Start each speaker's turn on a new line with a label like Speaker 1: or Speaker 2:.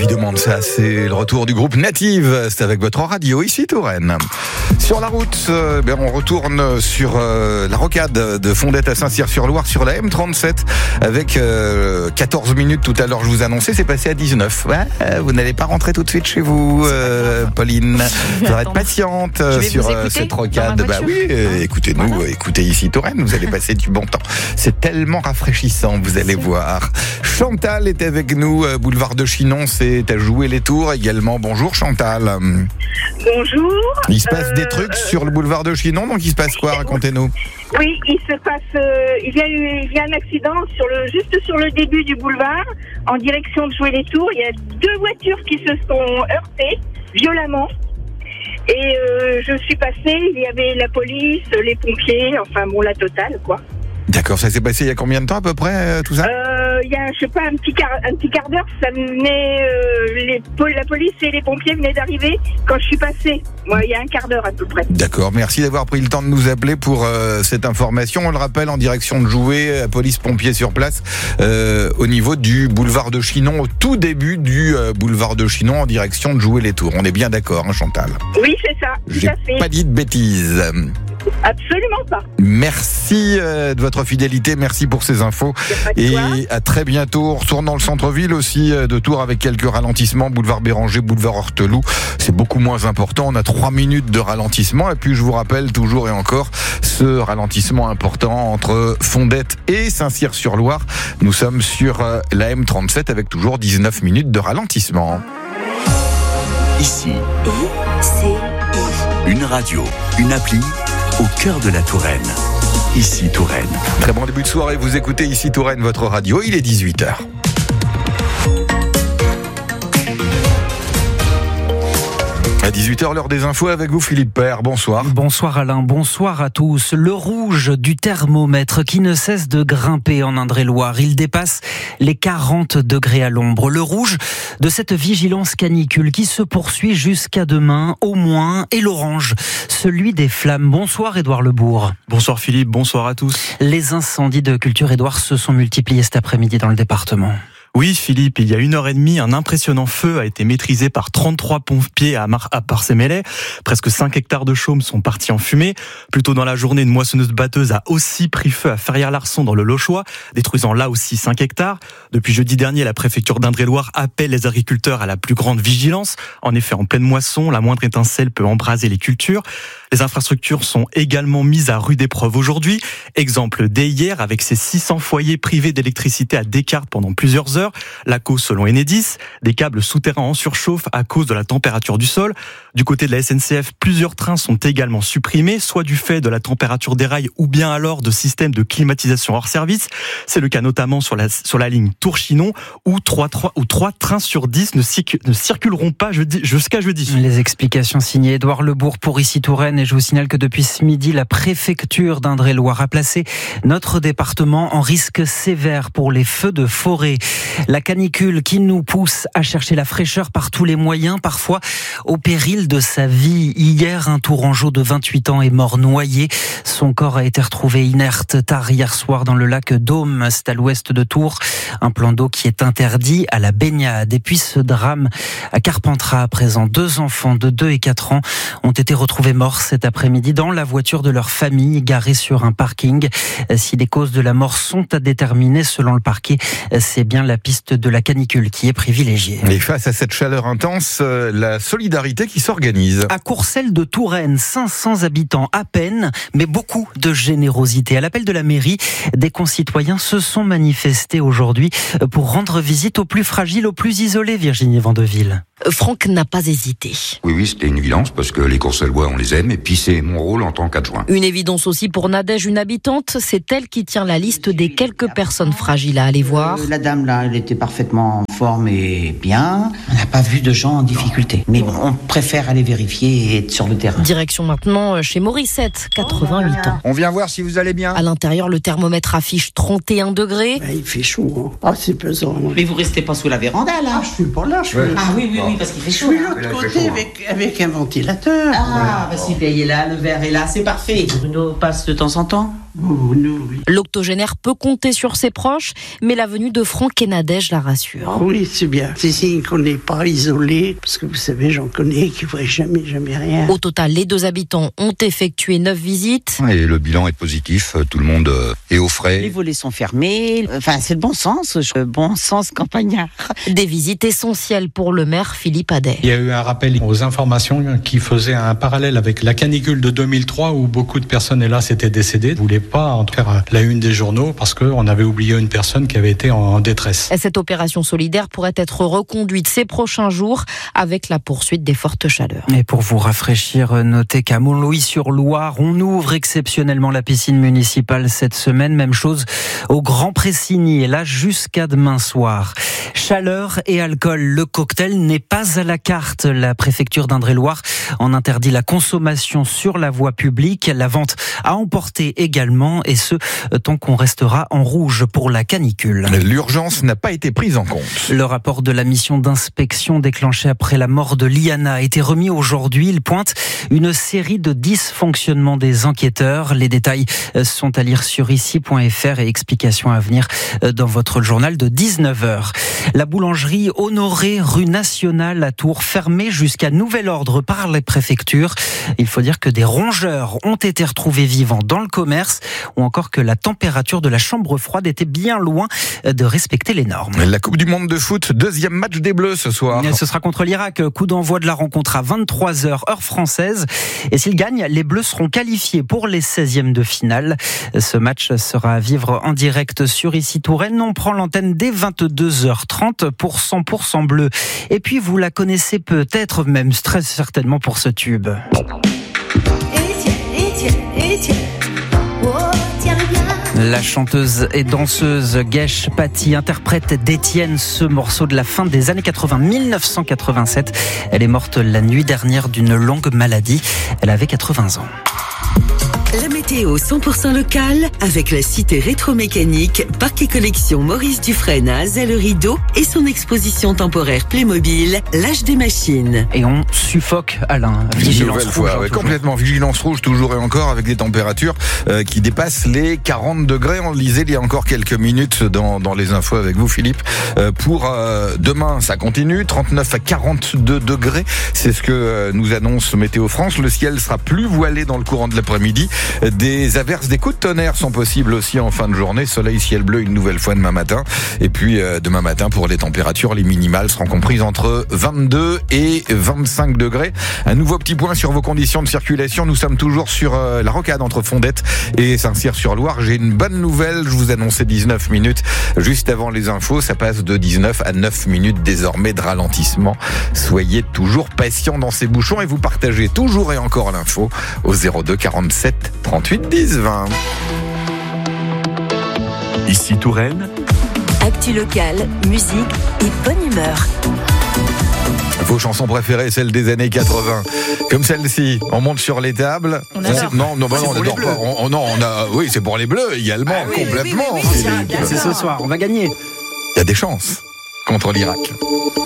Speaker 1: lui demande ça, c'est le retour du groupe Native, c'est avec votre radio ici Touraine. Sur la route, on retourne sur la rocade de Fondette à Saint-Cyr-sur-Loire sur la M37 avec 14 minutes tout à l'heure, je vous annonçais, c'est passé à 19. Ouais, vous n'allez pas rentrer tout de suite chez vous, Pauline. Vous allez être patiente sur cette rocade. Bah oui, écoutez-nous, écoutez ici Touraine, vous allez passer du bon temps. C'est tellement rafraîchissant, vous allez voir. Chantal est avec nous, boulevard de Chinon, c'est à Jouer les Tours également. Bonjour Chantal.
Speaker 2: Bonjour.
Speaker 1: Il se passe des trucs sur le boulevard de Chinon, donc il se passe quoi? Racontez-nous.
Speaker 2: Oui, il se passe, il y a un accident juste sur le début du boulevard, en direction de Jouer les Tours. Il y a deux voitures qui se sont heurtées violemment. Et je suis passée, il y avait la police, les pompiers, enfin bon, la totale, quoi.
Speaker 1: D'accord, ça s'est passé il y a combien de temps à peu près, tout ça?
Speaker 2: Il y a, je sais pas, un petit quart d'heure, ça venait, la police et les pompiers venaient d'arriver quand je suis passée. Moi, il y a un quart d'heure à peu près. D'accord,
Speaker 1: merci d'avoir pris le temps de nous appeler pour cette information. On le rappelle, en direction de Jouer, police pompiers sur place, au niveau du boulevard de Chinon, au tout début du boulevard de Chinon, en direction de Jouer les Tours. On est bien d'accord, hein, Chantal?
Speaker 2: Oui, c'est ça, tout à fait.
Speaker 1: J'ai pas dit de bêtises.
Speaker 2: Absolument pas.
Speaker 1: Merci de votre fidélité, merci pour ces infos. Et à très bientôt. On retourne dans le centre-ville aussi de Tours avec quelques ralentissements. Boulevard Béranger, boulevard Horteloup. C'est beaucoup moins important. On a 3 minutes de ralentissement. Et puis je vous rappelle toujours et encore ce ralentissement important entre Fondette et Saint-Cyr-sur-Loire. Nous sommes sur la M37 avec toujours 19 minutes de ralentissement.
Speaker 3: Ici, une radio, une appli au cœur de la Touraine. Ici Touraine.
Speaker 1: Très bon début de soirée, vous écoutez Ici Touraine, votre radio, il est 18h. À 18h, l'heure des infos avec vous, Philippe Père. Bonsoir.
Speaker 4: Bonsoir Alain, bonsoir à tous. Le rouge du thermomètre qui ne cesse de grimper en Indre-et-Loire. Il dépasse les 40 degrés à l'ombre. Le rouge de cette vigilance canicule qui se poursuit jusqu'à demain, au moins. Et l'orange, celui des flammes. Bonsoir Édouard Lebourg.
Speaker 5: Bonsoir Philippe, bonsoir à tous.
Speaker 4: Les incendies de culture, Édouard, se sont multipliés cet après-midi dans le département.
Speaker 5: Oui Philippe, il y a 1h30, un impressionnant feu a été maîtrisé par 33 pompiers à Parcé-Melay. Presque 5 hectares de chaume sont partis en fumée. Plus tôt dans la journée, une moissonneuse-batteuse a aussi pris feu à Ferrières-Larçon dans le Lochois, détruisant là aussi 5 hectares. Depuis jeudi dernier, la préfecture d'Indre-et-Loire appelle les agriculteurs à la plus grande vigilance. En effet, en pleine moisson, la moindre étincelle peut embraser les cultures. Les infrastructures sont également mises à rude épreuve aujourd'hui. Exemple dès hier, avec ses 600 foyers privés d'électricité à Descartes pendant plusieurs heures. La cause, selon Enedis, des câbles souterrains en surchauffe à cause de la température du sol. Du côté de la SNCF, plusieurs trains sont également supprimés, soit du fait de la température des rails ou bien alors de systèmes de climatisation hors service. C'est le cas notamment sur la ligne Tours-Chinon où 3 trains sur 10 ne circuleront pas jusqu'à jeudi.
Speaker 4: Les explications signées Édouard Lebourg pour Ici Touraine. Et je vous signale que depuis ce midi, la préfecture d'Indre-et-Loire a placé notre département en risque sévère pour les feux de forêt. La canicule qui nous pousse à chercher la fraîcheur par tous les moyens, parfois au péril de sa vie. Hier, un Tourangeau de 28 ans est mort noyé. Son corps a été retrouvé inerte tard hier soir dans le lac Dôme, c'est à l'ouest de Tours. Un plan d'eau qui est interdit à la baignade. Et puis ce drame à Carpentras à présent. 2 enfants de 2 et 4 ans ont été retrouvés morts cet après-midi dans la voiture de leur famille garée sur un parking. Si les causes de la mort sont à déterminer selon le parquet, c'est bien la piste de la canicule qui est privilégiée.
Speaker 1: Et face à cette chaleur intense, la solidarité qui s'organise.
Speaker 4: À Courcelles de Touraine, 500 habitants à peine, mais beaucoup de générosité. À l'appel de la mairie, des concitoyens se sont manifestés aujourd'hui pour rendre visite aux plus fragiles, aux plus isolés, Virginie Vandeville.
Speaker 6: Franck n'a pas hésité.
Speaker 7: Oui, c'était une évidence parce que les Courcellois, on les aime et puis c'est mon rôle en tant qu'adjoint.
Speaker 6: Une évidence aussi pour Nadège, une habitante, c'est elle qui tient la liste des quelques personnes fragiles à aller voir.
Speaker 8: La dame là, elle était parfaitement en forme et bien. On n'a pas vu de gens en difficulté. Mais bon, on préfère aller vérifier et être sur le terrain.
Speaker 6: Direction maintenant chez Morissette, 88 ans.
Speaker 9: On vient voir si vous allez bien.
Speaker 6: À l'intérieur, le thermomètre affiche 31 degrés.
Speaker 10: Il fait chaud. Hein. Ah, c'est pesant.
Speaker 8: Mais vous restez pas sous la véranda là?
Speaker 10: Je suis pas là.
Speaker 8: Ah oui, parce qu'il fait chaud.
Speaker 10: Je suis de l'autre côté avec un ventilateur.
Speaker 8: Ah, bah si, il est là, le verre est là, c'est parfait.
Speaker 11: Bruno passe de temps en temps?
Speaker 10: Oui.
Speaker 6: L'octogénaire peut compter sur ses proches, mais la venue de Franck Enadège la rassure.
Speaker 10: Oui, c'est bien. C'est signe qu'on n'est pas isolé, parce que vous savez, j'en connais qui ne voient jamais rien.
Speaker 6: Au total, les 2 habitants ont effectué 9 visites.
Speaker 7: Et le bilan est positif, tout le monde est au frais.
Speaker 8: Les volets sont fermés. Enfin, c'est le bon sens campagnard.
Speaker 6: Des visites essentielles pour le maire Philippe Adet.
Speaker 9: Il y a eu un rappel aux informations qui faisait un parallèle avec la canicule de 2003 où beaucoup de personnes, hélas, étaient décédées. Ils ne voulaient pas en faire la une des journaux parce qu'on avait oublié une personne qui avait été en détresse.
Speaker 6: Cette opération solidaire pourrait être reconduite ces prochains jours avec la poursuite des fortes chaleurs.
Speaker 4: Et pour vous rafraîchir, notez qu'à Montlouis-sur-Loire, on ouvre exceptionnellement la piscine municipale cette semaine. Même chose au Grand Pressigny, et là jusqu'à demain soir. Chaleur et alcool, le cocktail n'est pas à la carte. La préfecture d'Indre-et-Loire en interdit la consommation sur la voie publique, la vente à emporter également, et ce tant qu'on restera en rouge pour la canicule.
Speaker 1: L'urgence n'a pas été prise en compte.
Speaker 4: Le rapport de la mission d'inspection déclenchée après la mort de Liana a été remis aujourd'hui. Il pointe une série de dysfonctionnements des enquêteurs. Les détails sont à lire sur ici.fr et explications à venir dans votre journal de 19h. La boulangerie Honoré, rue Nationale à Tours, fermée jusqu'à nouvel ordre par les préfectures. Il faut dire que des rongeurs ont été retrouvés vivants dans le commerce, ou encore que la température de la chambre froide était bien loin de respecter les normes.
Speaker 1: La Coupe du Monde de foot, 2e match des Bleus ce soir.
Speaker 4: Ce sera contre l'Irak, coup d'envoi de la rencontre à 23h heure française. Et s'ils gagnent, les Bleus seront qualifiés pour les 16e de finale. Ce match sera à vivre en direct sur Ici Touraine. On prend l'antenne dès 22h30 pour 100% bleu. Et puis vous la connaissez peut-être, même très certainement pour ce tube. La chanteuse et danseuse Gesh Patti interprète d'Étienne, ce morceau de la fin des années 80, 1987. Elle est morte la nuit dernière d'une longue maladie. Elle avait 80 ans.
Speaker 11: La météo 100% locale avec la cité rétro-mécanique, parc et collection Maurice Dufresne à Azay-le-Rideau et son exposition temporaire Playmobil, l'âge des machines.
Speaker 4: Et on suffoque, Alain.
Speaker 1: Vigilance rouge. Complètement vigilance rouge, toujours et encore, avec des températures qui dépassent les 40 degrés. On le lisait il y a encore quelques minutes dans les infos avec vous, Philippe. Pour demain, ça continue, 39 à 42 degrés. C'est ce que nous annonce Météo France. Le ciel sera plus voilé dans le courant de l'après-midi. Des averses, des coups de tonnerre sont possibles aussi en fin de journée. Soleil, ciel bleu une nouvelle fois demain matin. Et puis demain matin, pour les températures, les minimales seront comprises entre 22 et 25 degrés. Un nouveau petit point sur vos conditions de circulation. Nous sommes toujours sur la rocade entre Fondette et Saint-Cyr-sur-Loire. J'ai une bonne nouvelle. Je vous annonçais 19 minutes juste avant les infos. Ça passe de 19 à 9 minutes désormais de ralentissement. Soyez toujours patients dans ces bouchons et vous partagez toujours et encore l'info au 02 47 38 10 20.
Speaker 3: Ici Touraine.
Speaker 11: Actu locale, musique et bonne humeur.
Speaker 1: Vos chansons préférées, celles des années 80, comme celle-ci. On monte sur les tables. On n'adore pas. Oui, c'est pour les Bleus également, complètement.
Speaker 4: C'est ce soir, on va gagner.
Speaker 1: Il y a des chances contre l'Irak.